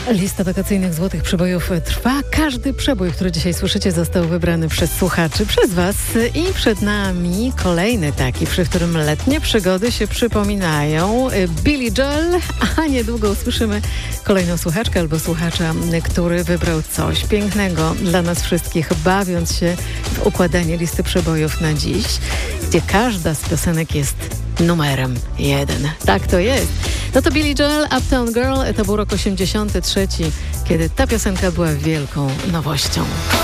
Lista wakacyjnych złotych przebojów trwa. Każdy przebój, który dzisiaj słyszycie, został wybrany przez słuchaczy, przez Was. I przed nami kolejny taki, przy którym letnie przygody się przypominają. Billy Joel, a niedługo usłyszymy kolejną słuchaczkę albo słuchacza, który wybrał coś pięknego dla nas wszystkich, bawiąc się w układanie listy przebojów na dziś, gdzie każda z piosenek jest numerem 1. Tak to jest. No to Billy Joel, Uptown Girl, to był rok 83, kiedy ta piosenka była wielką nowością.